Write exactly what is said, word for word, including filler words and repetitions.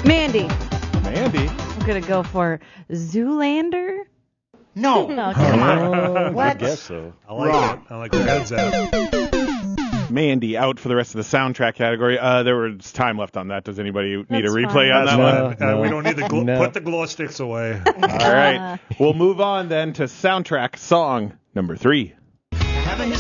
Mandy. Mandy. I'm going to go for Zoolander. No. No, Come on. What? I What? guess so. I like Wrong. it. I like where that's at. Mandy out for the rest of the soundtrack category. Uh, there was time left on that. Does anybody need That's a replay fine. on That's that fine. one? Uh, we don't need the gl- No. put the glow sticks away. All right. We'll move on then to soundtrack song number three.